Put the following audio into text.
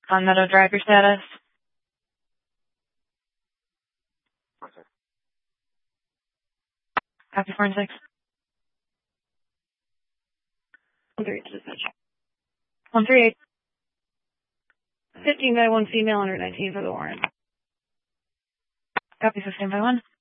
On Meadow Drive, your status? Copy 4 and 6. 138 to dispatch. 138. 15 by 1 female, under 19 for the warrant. Copy 15 by 1.